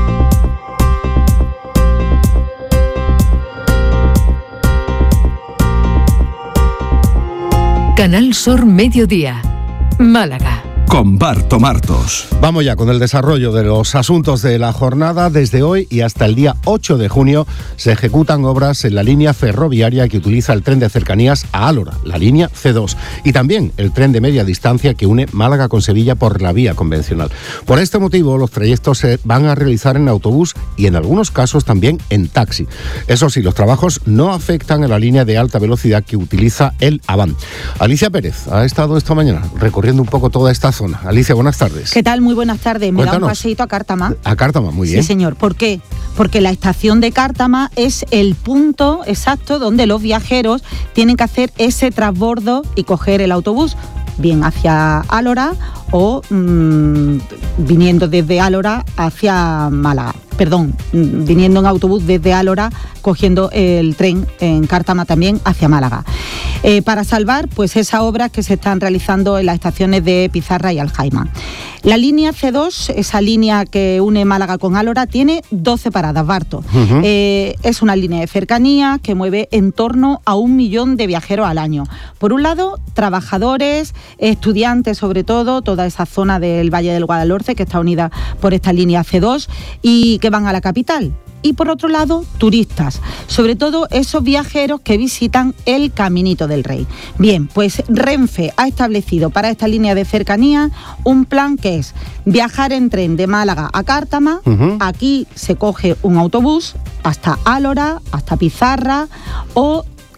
Canal Sur Mediodía, Málaga. Con Barto Martos. Vamos ya con el desarrollo de los asuntos de la jornada. Desde hoy y hasta el día ocho de junio se ejecutan obras en la línea ferroviaria que utiliza el tren de cercanías a Álora, la línea C dos, y también el tren de media distancia que une Málaga con Sevilla por la vía convencional. Por este motivo, los trayectos se van a realizar en autobús y en algunos casos también en taxi. Eso sí, los trabajos no afectan a la línea de alta velocidad que utiliza el Avant. Alicia Pérez ha estado esta mañana recorriendo un poco toda esta zona. Alicia, buenas tardes. ¿Qué tal? Muy buenas tardes. Me da un paseíto a Cártama. A Cártama, muy bien. Sí, señor. ¿Por qué? Porque la estación de Cártama es el punto exacto donde los viajeros tienen que hacer ese transbordo y coger el autobús, bien hacia Álora o mmm, viniendo desde Álora hacia Málaga. Perdón, viniendo en autobús desde Álora, cogiendo el tren en Cártama también hacia Málaga. Eh, para salvar pues esas obras que se están realizando en las estaciones de Pizarra y Aljaima. La línea C dos, esa línea que une Málaga con Álora, tiene doce paradas, Barto. Uh-huh. Eh, es una línea de cercanía que mueve en torno a un millón de viajeros al año. Por un lado, trabajadores, estudiantes sobre todo, toda esa zona del Valle del Guadalhorce que está unida por esta línea C dos y que van a la capital. Y por otro lado, turistas, sobre todo esos viajeros que visitan el Caminito del Rey. Bien, pues Renfe ha establecido para esta línea de cercanía un plan que es viajar en tren de Málaga a Cártama. Uh-huh. Aquí se coge un autobús hasta Álora, hasta Pizarra o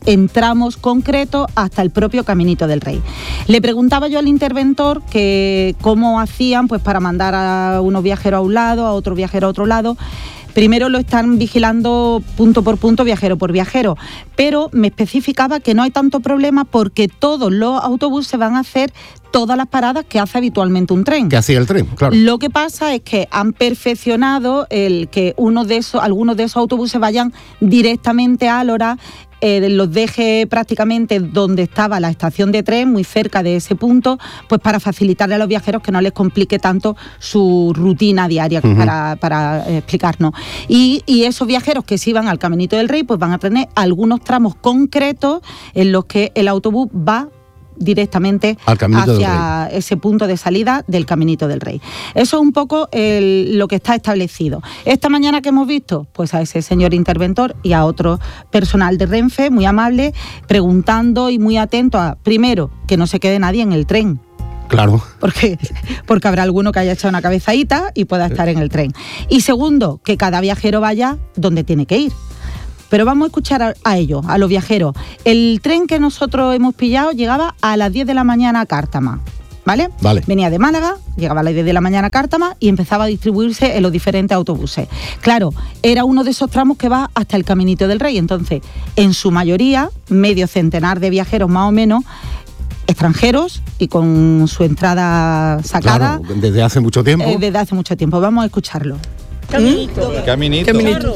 en tramos concretos hasta el propio Caminito del Rey. Le preguntaba yo al interventor que cómo hacían pues para mandar a unos viajeros a un lado, a otro viajero a otro lado. Primero lo están vigilando punto por punto, viajero por viajero, pero me especificaba que no hay tanto problema porque todos los autobuses van a hacer todas las paradas que hace habitualmente un tren. Que hacía el tren, claro. Lo que pasa es que han perfeccionado el que uno de esos, algunos de esos autobuses vayan directamente a Álora, eh, los deje prácticamente donde estaba la estación de tren, muy cerca de ese punto, pues para facilitarle a los viajeros que no les complique tanto su rutina diaria, uh-huh. para, para eh, explicarnos. Y, y esos viajeros que sí van al Caminito del Rey, pues van a tener algunos tramos concretos en los que el autobús va directamente hacia ese punto de salida del Caminito del Rey. Eso es un poco el, lo que está establecido. Esta mañana que hemos visto, pues a ese señor interventor y a otro personal de Renfe, muy amable, preguntando y muy atento a, primero, que no se quede nadie en el tren. Claro. Porque, porque habrá alguno que haya echado una cabezadita y pueda estar en el tren. Y segundo, que cada viajero vaya donde tiene que ir. Pero vamos a escuchar a, a ellos, a los viajeros. El tren que nosotros hemos pillado llegaba a las diez de la mañana a Cártama, ¿vale? Vale. Venía de Málaga, llegaba a las diez de la mañana a Cártama y empezaba a distribuirse en los diferentes autobuses. Claro, era uno de esos tramos que va hasta el Caminito del Rey. Entonces, en su mayoría, medio centenar de viajeros más o menos, extranjeros y con su entrada sacada. Claro, desde hace mucho tiempo. Eh, desde hace mucho tiempo. Vamos a escucharlo. Caminito. Caminito. Caminito.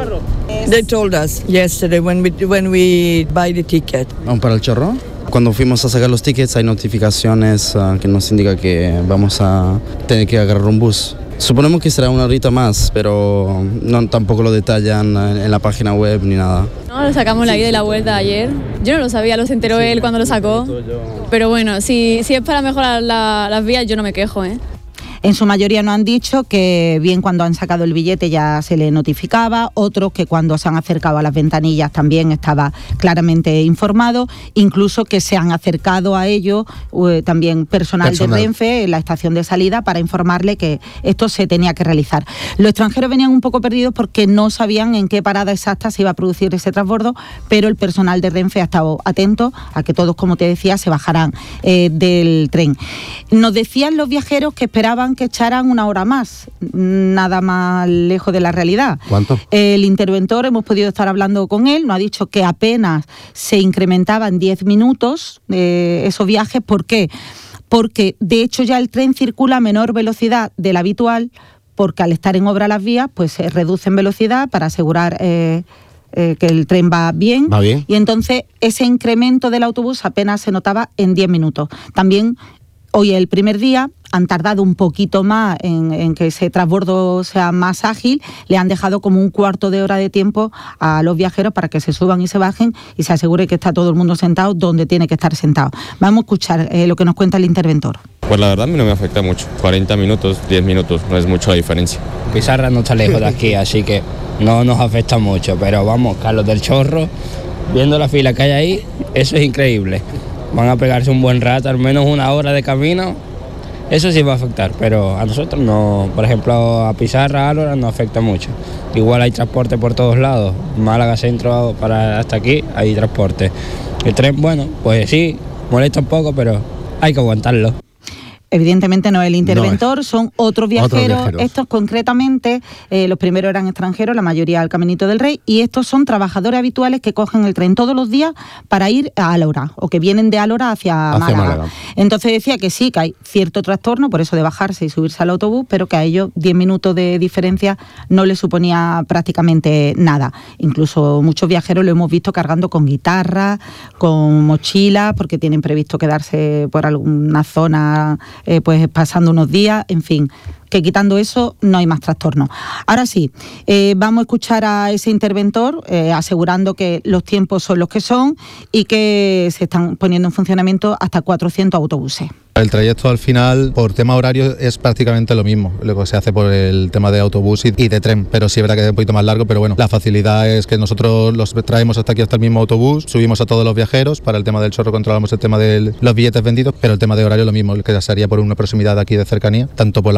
They told us yesterday when we when we buy the ticket. Vamos para el Chorro. Cuando fuimos a sacar los tickets hay notificaciones uh, que nos indica que vamos a tener que agarrar un bus. Suponemos que será una horita más, pero no, tampoco lo detallan en, en la página web ni nada. No, lo sacamos la ida y la vuelta ayer. Yo no lo sabía, lo se enteró sí, él cuando lo sacó. Pero bueno, si, si es para mejorar la, las vías, yo no me quejo, ¿eh? En su mayoría nos han dicho que bien cuando han sacado el billete ya se le notificaba, otros que cuando se han acercado a las ventanillas también estaba claramente informado, incluso que se han acercado a ellos eh, también personal, personal de Renfe en la estación de salida para informarle que esto se tenía que realizar. Los extranjeros venían un poco perdidos porque no sabían en qué parada exacta se iba a producir ese transbordo, pero el personal de Renfe ha estado atento a que todos, como te decía, se bajarán eh, del tren. Nos decían los viajeros que esperaban que echaran una hora más, nada más lejos de la realidad. ¿Cuánto? El interventor, hemos podido estar hablando con él, nos ha dicho que apenas se incrementaban diez minutos eh, esos viajes. ¿Por qué? Porque de hecho ya el tren circula a menor velocidad de la habitual, porque al estar en obra las vías, pues se reducen velocidad para asegurar eh, eh, que el tren va bien. Va bien. Y entonces ese incremento del autobús apenas se notaba en diez minutos. También hoy el primer día han tardado un poquito más en, en que ese transbordo sea más ágil, le han dejado como un cuarto de hora de tiempo a los viajeros para que se suban y se bajen y se asegure que está todo el mundo sentado donde tiene que estar sentado. Vamos a escuchar eh, lo que nos cuenta el interventor. Pues la verdad a mí no me afecta mucho, cuarenta minutos, diez minutos, no es mucho la diferencia. Pizarra no está lejos de aquí, así que no nos afecta mucho, pero vamos, Carlos del Chorro, viendo la fila que hay ahí, eso es increíble. Van a pegarse un buen rato, al menos una hora de camino. Eso sí va a afectar, pero a nosotros no. Por ejemplo, a Pizarra, a Álora no afecta mucho. Igual hay transporte por todos lados. Málaga Centro para hasta aquí hay transporte. El tren, bueno, pues sí, molesta un poco, pero hay que aguantarlo. Evidentemente no es el interventor, no es. son otros viajeros. Otros viajeros. Estos concretamente, eh, los primeros eran extranjeros, la mayoría al Caminito del Rey, y estos son trabajadores habituales que cogen el tren todos los días para ir a Álora, o que vienen de Álora hacia, hacia Málaga. Málaga. Entonces decía que sí, que hay cierto trastorno, por eso de bajarse y subirse al autobús, pero que a ellos diez minutos de diferencia no les suponía prácticamente nada. Incluso muchos viajeros lo hemos visto cargando con guitarra, con mochilas, porque tienen previsto quedarse por alguna zona Eh, pues pasando unos días, en fin, que quitando eso no hay más trastorno. Ahora sí, eh, vamos a escuchar a ese interventor eh, asegurando que los tiempos son los que son y que se están poniendo en funcionamiento hasta cuatrocientos autobuses. El trayecto al final, por tema horario, es prácticamente lo mismo, lo que se hace por el tema de autobús y de tren, pero sí es verdad que es un poquito más largo, pero bueno, la facilidad es que nosotros los traemos hasta aquí, hasta el mismo autobús, subimos a todos los viajeros, para el tema del Chorro controlamos el tema de los billetes vendidos, pero el tema de horario es lo mismo, que se haría por una proximidad aquí de cercanía, tanto por la mañana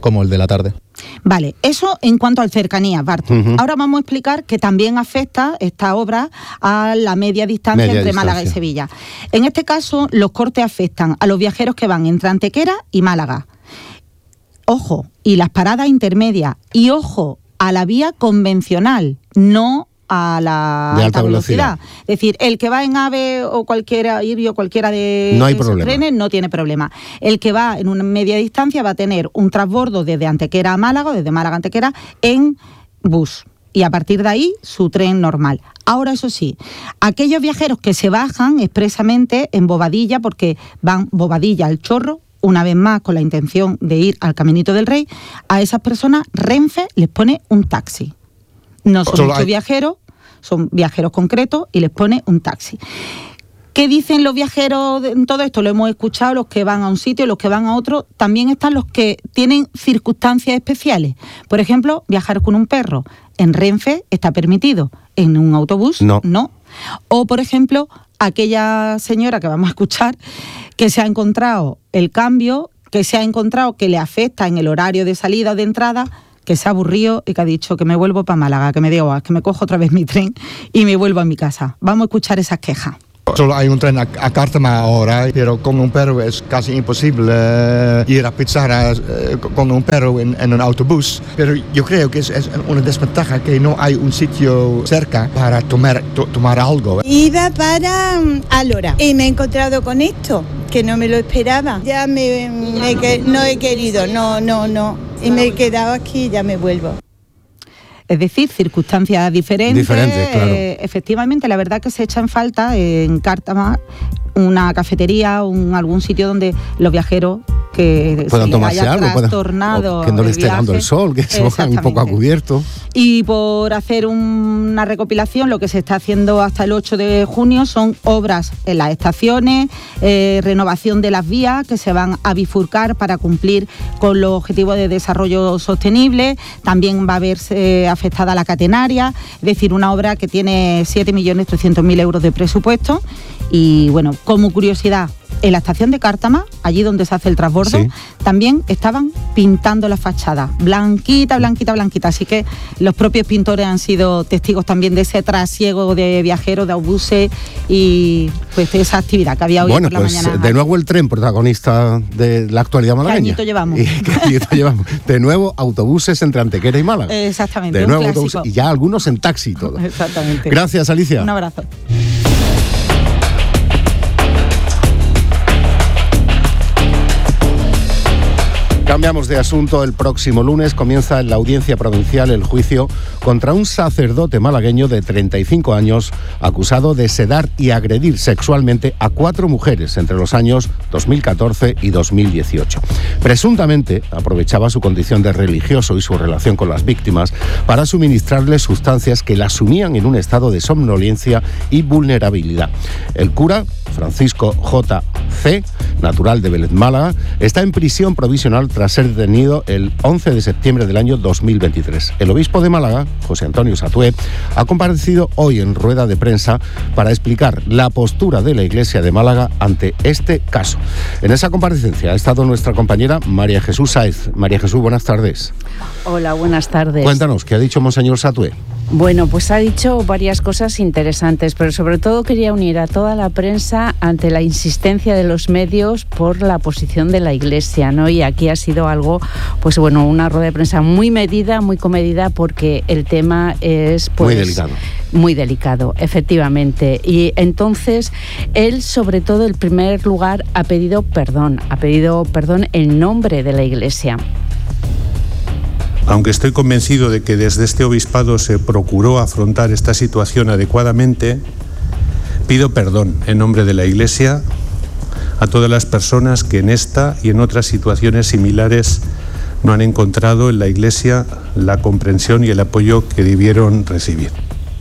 como el de la tarde. Vale, eso en cuanto al cercanía, Barto. Uh-huh. Ahora vamos a explicar que también afecta esta obra a la media distancia media entre distancia. Málaga y Sevilla. En este caso, los cortes afectan a los viajeros que van entre Antequera y Málaga. Ojo, y las paradas intermedias. Y ojo, a la vía convencional, no a la de alta, alta velocidad. velocidad. Es decir, el que va en AVE o cualquiera, Irio, cualquiera de no hay esos problema. trenes no tiene problema. El que va en una media distancia va a tener un transbordo desde Antequera a Málaga, desde Málaga a Antequera, en bus. Y a partir de ahí, su tren normal. Ahora, eso sí, aquellos viajeros que se bajan expresamente en Bobadilla, porque van Bobadilla al Chorro, una vez más con la intención de ir al Caminito del Rey, a esas personas Renfe les pone un taxi. No son muchos hay... viajeros, son viajeros concretos y les pone un taxi. ¿Qué dicen los viajeros en todo esto? Lo hemos escuchado, los que van a un sitio, los que van a otro. También están los que tienen circunstancias especiales. Por ejemplo, viajar con un perro. En Renfe está permitido. En un autobús, no. no. O, por ejemplo, aquella señora que vamos a escuchar, que se ha encontrado el cambio, que se ha encontrado que le afecta en el horario de salida o de entrada, que se ha aburrido y que ha dicho que me vuelvo para Málaga, que me digo, que me cojo otra vez mi tren y me vuelvo a mi casa. Vamos a escuchar esas quejas. Solo hay un tren a, a Cártama ahora, pero con un perro es casi imposible eh, ir a Pizarra eh, con un perro en, en un autobús. Pero yo creo que es, es una desventaja que no hay un sitio cerca para tomar, to, tomar algo. Iba para um, Alora y me he encontrado con esto, que no me lo esperaba. Ya me, me que, no he querido, no, no, no. Y me he quedado aquí y ya me vuelvo. Es decir, circunstancias diferentes. Diferentes, claro. Eh, efectivamente, la verdad que se echa en falta en Cártama una cafetería, un, algún sitio donde los viajeros que puedan se tomarse haya algo, trastornado, que no le esté viaje, dando el sol, que se pongan un poco a cubierto. Y por hacer un, una recopilación, lo que se está haciendo hasta el ocho de junio son obras en las estaciones, eh, renovación de las vías que se van a bifurcar para cumplir con los objetivos de desarrollo sostenible. También va a verse afectada la catenaria, es decir, una obra que tiene siete millones trescientos mil euros de presupuesto. Y bueno, como curiosidad, en la estación de Cártama, allí donde se hace el transbordo, sí, también estaban pintando la fachada, blanquita, blanquita, blanquita. Así que los propios pintores han sido testigos también de ese trasiego de viajeros, de autobuses y pues de esa actividad que había hoy bueno, por la pues, mañana. De nuevo el tren protagonista de la actualidad malagueña. ¿Qué añito llevamos? Y, ¿qué añito llevamos? De nuevo autobuses entre Antequera y Málaga. Exactamente, de un nuevo clásico. autobuses, y ya algunos en taxi y todo. Exactamente. Gracias, Alicia. Un abrazo. Cambiamos de asunto. El próximo lunes comienza en la Audiencia Provincial el juicio contra un sacerdote malagueño de treinta y cinco años acusado de sedar y agredir sexualmente a cuatro mujeres entre los años dos mil catorce y dos mil dieciocho. Presuntamente aprovechaba su condición de religioso y su relación con las víctimas para suministrarles sustancias que las sumían en un estado de somnolencia y vulnerabilidad. El cura, Francisco J C, natural de Vélez, Málaga, está en prisión provisional tras ser detenido el once de septiembre del año dos mil veintitrés. El obispo de Málaga, José Antonio Satué, ha comparecido hoy en rueda de prensa para explicar la postura de la Iglesia de Málaga ante este caso. En esa comparecencia ha estado nuestra compañera María Jesús Sáez. María Jesús, buenas tardes. Hola, buenas tardes. Cuéntanos, ¿qué ha dicho Monseñor Satué? Bueno, pues ha dicho varias cosas interesantes, pero sobre todo quería unir a toda la prensa ante la insistencia de los medios por la posición de la Iglesia, ¿no? Y aquí ha sido algo, pues bueno, una rueda de prensa muy medida, muy comedida, porque el tema es pues, muy delicado. Muy delicado, efectivamente. Y entonces él, sobre todo, en primer lugar, ha pedido perdón, ha pedido perdón en nombre de la Iglesia. Aunque estoy convencido de que desde este obispado se procuró afrontar esta situación adecuadamente, pido perdón en nombre de la Iglesia a todas las personas que en esta y en otras situaciones similares no han encontrado en la Iglesia la comprensión y el apoyo que debieron recibir.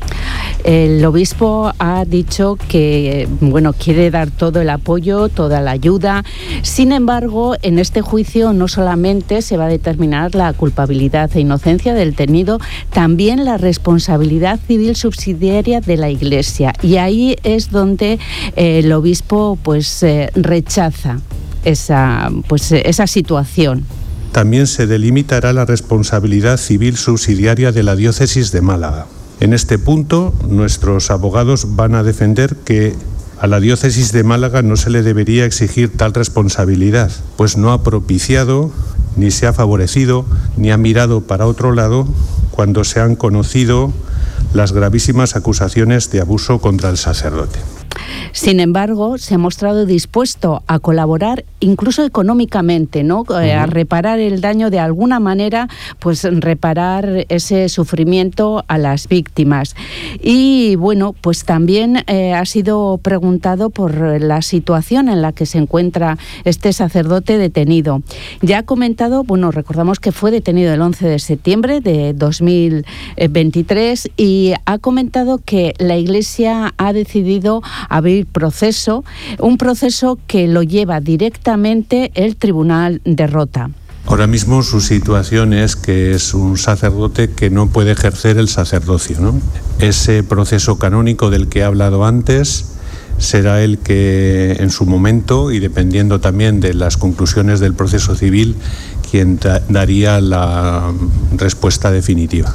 El obispo ha dicho que, bueno, quiere dar todo el apoyo, toda la ayuda. Sin embargo, en este juicio no solamente se va a determinar la culpabilidad e inocencia del detenido, también la responsabilidad civil subsidiaria de la Iglesia. Y ahí es donde eh, el obispo pues eh, rechaza esa, pues, esa situación. también se delimitará la responsabilidad civil subsidiaria de la diócesis de Málaga. En este punto, nuestros abogados van a defender que a la diócesis de Málaga no se le debería exigir tal responsabilidad, pues no ha propiciado, ni se ha favorecido, ni ha mirado para otro lado cuando se han conocido las gravísimas acusaciones de abuso contra el sacerdote. Sin embargo, se ha mostrado dispuesto a colaborar incluso económicamente, ¿no? Uh-huh. A reparar el daño de alguna manera, pues reparar ese sufrimiento a las víctimas. Y bueno, pues también eh, ha sido preguntado por la situación en la que se encuentra este sacerdote detenido. Ya ha comentado, bueno, recordamos que fue detenido el once de septiembre de dos mil veintitrés y ha comentado que la Iglesia ha decidido abrir proceso, un proceso que lo lleva directamente el Tribunal de Rota. Ahora mismo su situación es que es un sacerdote que no puede ejercer el sacerdocio, ¿no? Ese proceso canónico del que he hablado antes será el que en su momento, y dependiendo también de las conclusiones del proceso civil, quien da- daría la respuesta definitiva.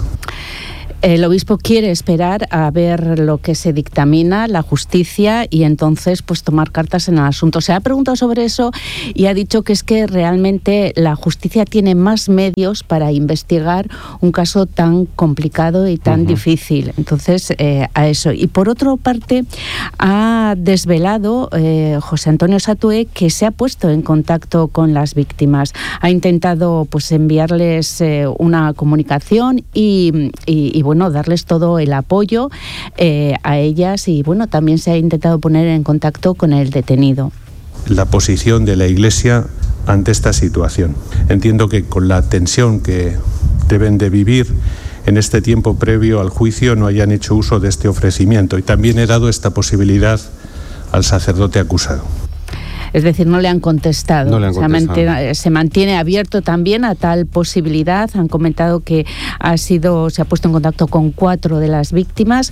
El obispo quiere esperar a ver lo que se dictamina, la justicia, y entonces pues tomar cartas en el asunto. Se ha preguntado sobre eso y ha dicho que es que realmente la justicia tiene más medios para investigar un caso tan complicado y tan uh-huh. difícil. Entonces, eh, a eso. Y por otra parte, ha desvelado eh, José Antonio Satué que se ha puesto en contacto con las víctimas. Ha intentado pues enviarles eh, una comunicación y, y, y bueno, darles todo el apoyo eh, a ellas, y bueno, también se ha intentado poner en contacto con el detenido. La posición de la Iglesia ante esta situación. Entiendo que con la tensión que deben de vivir en este tiempo previo al juicio no hayan hecho uso de este ofrecimiento, y también he dado esta posibilidad al sacerdote acusado. Es decir, no le han contestado. No le han contestado. Se, mantiene, se mantiene abierto también a tal posibilidad. Han comentado que ha sido, se ha puesto en contacto con cuatro de las víctimas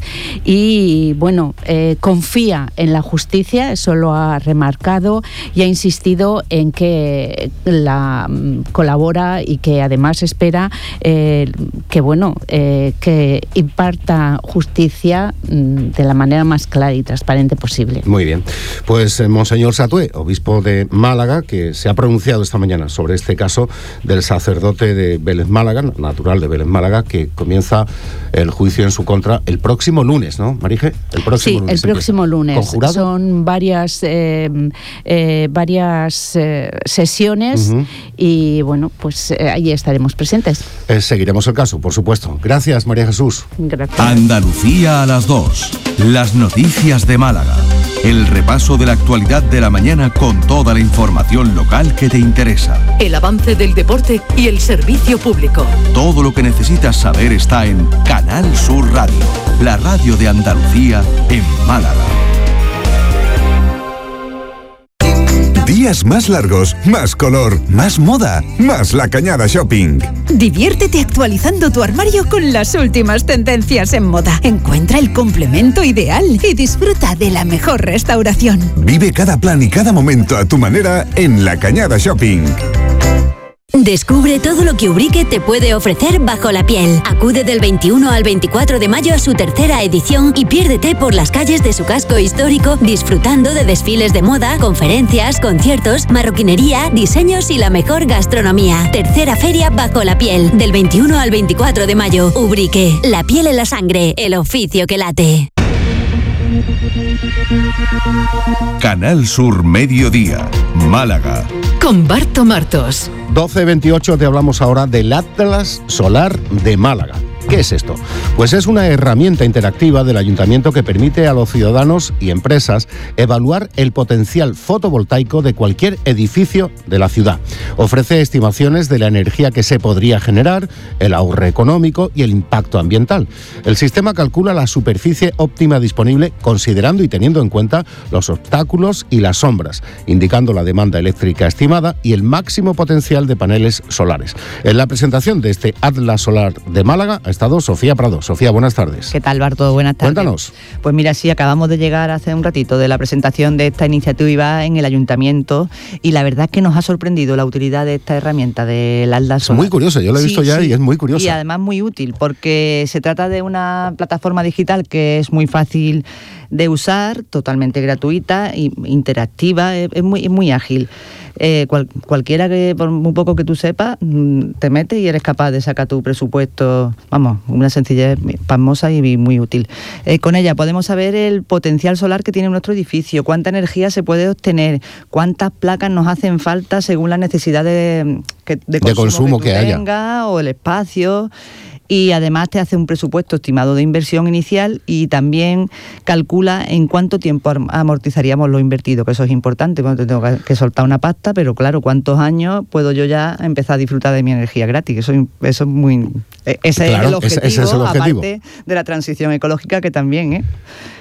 y, bueno, eh, confía en la justicia, eso lo ha remarcado, y ha insistido en que la um, colabora y que además espera eh, que, bueno, eh, que imparta justicia um, de la manera más clara y transparente posible. Muy bien. Pues, eh, Monseñor Satué, obispo de Málaga, que se ha pronunciado esta mañana sobre este caso del sacerdote de Vélez Málaga, natural de Vélez Málaga, que comienza el juicio en su contra el próximo lunes, ¿no, Marije? El próximo sí, lunes el próximo empieza. lunes. ¿Con jurado? Son varias, eh, eh, varias eh, sesiones uh-huh. y, bueno, pues eh, ahí estaremos presentes. Eh, seguiremos el caso, por supuesto. Gracias, María Jesús. Gracias. Andalucía a las dos. Las noticias de Málaga. El repaso de la actualidad de la mañana con toda la información local que te interesa. El avance del deporte y el servicio público. Todo lo que necesitas saber está en Canal Sur Radio, la radio de Andalucía en Málaga. Días más largos, más color, más moda, más La Cañada Shopping. Diviértete actualizando tu armario con las últimas tendencias en moda. Encuentra el complemento ideal y disfruta de la mejor restauración. Vive cada plan y cada momento a tu manera en La Cañada Shopping. Descubre todo lo que Ubrique te puede ofrecer bajo la piel. Acude del veintiuno al veinticuatro de mayo a su tercera edición y piérdete por las calles de su casco histórico disfrutando de desfiles de moda, conferencias, conciertos, marroquinería, diseños y la mejor gastronomía. Tercera feria bajo la piel, del veintiuno al veinticuatro de mayo. Ubrique, la piel en la sangre, el oficio que late. Canal Sur Mediodía, Málaga. Con Barto Martos. doce veintiocho, te hablamos ahora del Atlas Solar de Málaga. ¿Qué es esto? Pues es una herramienta interactiva del Ayuntamiento que permite a los ciudadanos y empresas evaluar el potencial fotovoltaico de cualquier edificio de la ciudad. Ofrece estimaciones de la energía que se podría generar, el ahorro económico y el impacto ambiental. El sistema calcula la superficie óptima disponible considerando y teniendo en cuenta los obstáculos y las sombras, indicando la demanda eléctrica estimada y el máximo potencial de paneles solares. En la presentación de este Atlas Solar de Málaga ha estado Sofía Prado. Sofía, buenas tardes. ¿Qué tal, Barto? Buenas tardes. Cuéntanos. Pues mira, sí, acabamos de llegar hace un ratito de la presentación de esta iniciativa en el Ayuntamiento y la verdad es que nos ha sorprendido la utilidad de esta herramienta del Atlas Solar. Es muy curiosa, yo la he visto sí, ya sí. y es muy curiosa. Y además muy útil porque se trata de una plataforma digital que es muy fácil de usar, totalmente gratuita e interactiva, es, es, muy, es muy ágil. Eh, cual, cualquiera que, por un poco que tú sepas, te metes y eres capaz de sacar tu presupuesto, vamos, una sencillez pasmosa y muy útil. Eh, con ella podemos saber el potencial solar que tiene nuestro edificio, cuánta energía se puede obtener, cuántas placas nos hacen falta según las necesidades de, de consumo, de consumo que, que haya tenga, o el espacio. Y además te hace un presupuesto estimado de inversión inicial y también calcula en cuánto tiempo amortizaríamos lo invertido, que eso es importante, bueno, tengo que soltar una pasta, pero claro, cuántos años puedo yo ya empezar a disfrutar de mi energía gratis. Eso, eso es muy... Ese, claro, es el objetivo, ese es el objetivo, aparte de la transición ecológica, que también, ¿eh?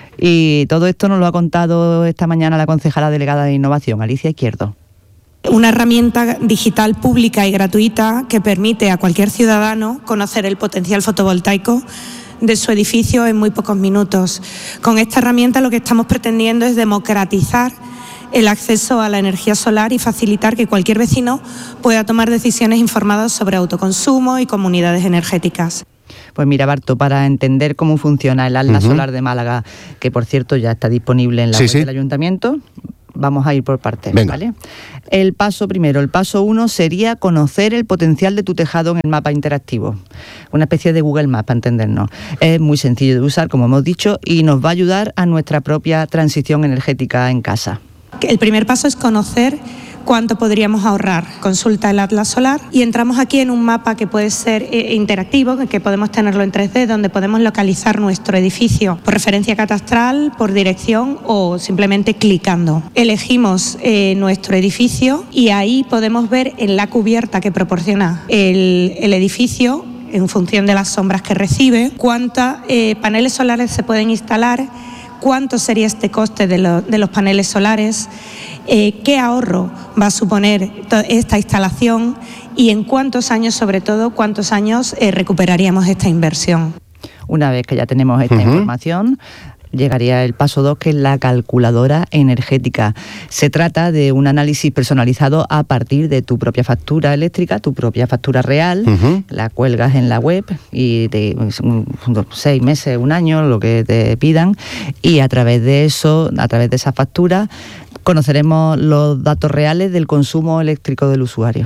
Y todo esto nos lo ha contado esta mañana la concejala delegada de Innovación, Alicia Izquierdo. Una herramienta digital pública y gratuita que permite a cualquier ciudadano conocer el potencial fotovoltaico de su edificio en muy pocos minutos. Con esta herramienta lo que estamos pretendiendo es democratizar el acceso a la energía solar y facilitar que cualquier vecino pueda tomar decisiones informadas sobre autoconsumo y comunidades energéticas. Pues mira, Barto, para entender cómo funciona el Atlas uh-huh. Solar de Málaga, que por cierto ya está disponible en la sí, web sí. del Ayuntamiento, vamos a ir por partes, Venga. ¿vale? El paso primero, el paso uno sería conocer el potencial de tu tejado en el mapa interactivo. Una especie de Google Maps, para entendernos. Es muy sencillo de usar, como hemos dicho, y nos va a ayudar a nuestra propia transición energética en casa. El primer paso es conocer cuánto podríamos ahorrar. Consulta el Atlas Solar y entramos aquí en un mapa que puede ser eh, interactivo, que podemos tenerlo en tres D, donde podemos localizar nuestro edificio por referencia catastral, por dirección o simplemente clicando. Elegimos eh, nuestro edificio y ahí podemos ver en la cubierta que proporciona el, el edificio, en función de las sombras que recibe, cuántos eh, paneles solares se pueden instalar, cuánto sería este coste de, lo, de los paneles solares, eh, qué ahorro va a suponer esta instalación y en cuántos años, sobre todo, cuántos años eh, recuperaríamos esta inversión. Una vez que ya tenemos esta uh-huh. información, llegaría el paso dos, que es la calculadora energética. Se trata de un análisis personalizado a partir de tu propia factura eléctrica, tu propia factura real, uh-huh. la cuelgas en la web y de un, seis meses, un año, lo que te pidan, y a través de eso, a través de esa factura, conoceremos los datos reales del consumo eléctrico del usuario.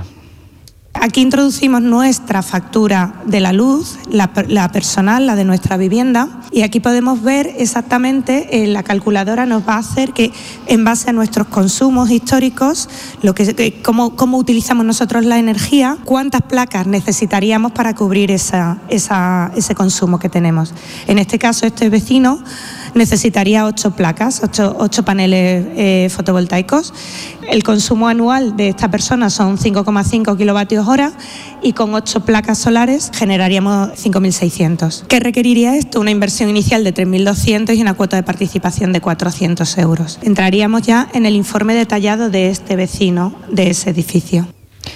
Aquí introducimos nuestra factura de la luz, la, la personal, la de nuestra vivienda, y aquí podemos ver exactamente, eh, la calculadora nos va a hacer que en base a nuestros consumos históricos, lo que, eh, cómo, cómo utilizamos nosotros la energía, cuántas placas necesitaríamos para cubrir esa, esa, ese consumo que tenemos. En este caso, este vecino necesitaría ocho placas, ocho, ocho paneles eh, fotovoltaicos. El consumo anual de esta persona son cinco coma cinco kilovatios hora y con ocho placas solares generaríamos cinco mil seiscientos. ¿Qué requeriría esto? Una inversión inicial de tres mil doscientos y una cuota de participación de cuatrocientos euros. Entraríamos ya en el informe detallado de este vecino de ese edificio.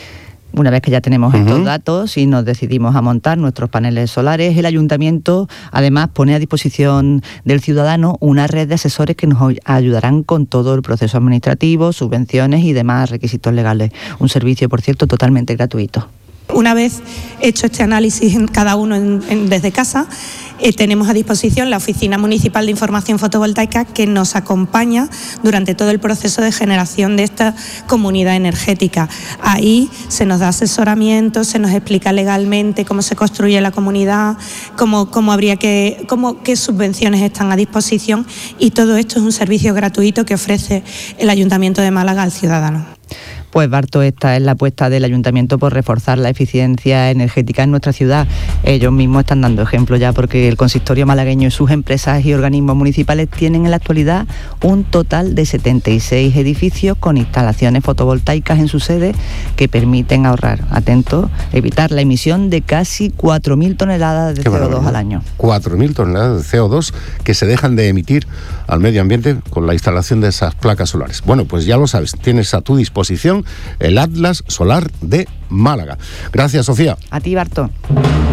Una vez que ya tenemos Uh-huh. estos datos y nos decidimos a montar nuestros paneles solares, el Ayuntamiento además pone a disposición del ciudadano una red de asesores que nos ayudarán con todo el proceso administrativo, subvenciones y demás requisitos legales. Un servicio, por cierto, totalmente gratuito. Una vez hecho este análisis en cada uno en, en, desde casa, eh, tenemos a disposición la Oficina Municipal de Información Fotovoltaica, que nos acompaña durante todo el proceso de generación de esta comunidad energética. Ahí se nos da asesoramiento, se nos explica legalmente cómo se construye la comunidad, cómo, cómo habría que, cómo, qué subvenciones están a disposición, y todo esto es un servicio gratuito que ofrece el Ayuntamiento de Málaga al ciudadano. Pues Barto, esta es la apuesta del Ayuntamiento por reforzar la eficiencia energética en nuestra ciudad. Ellos mismos están dando ejemplo ya, porque el consistorio malagueño y sus empresas y organismos municipales tienen en la actualidad un total de setenta y seis edificios con instalaciones fotovoltaicas en su sede que permiten ahorrar, atento, evitar la emisión de casi cuatro mil toneladas de C O dos al año. cuatro mil toneladas de C O dos que se dejan de emitir al medio ambiente con la instalación de esas placas solares. Bueno, pues ya lo sabes, tienes a tu disposición el Atlas Solar de Málaga. Gracias, Sofía. A ti, Barto.